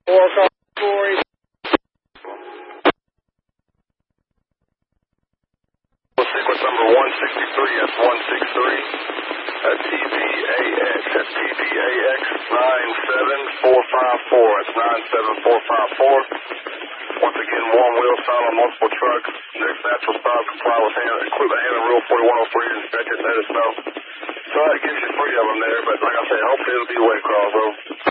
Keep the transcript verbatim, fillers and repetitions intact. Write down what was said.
Four car Corey. Sequence number one sixty-three, that's one six three. That's T V A X, that's T V A X nine seven four five four, that's nine seven four five four. Once again, one wheel sign on multiple trucks. Next natural stop, comply with hand, equipment handling rule forty-one oh three, inspect it, let us know. So that gives you three of them there, but like I said, hopefully it'll be Waycross, bro.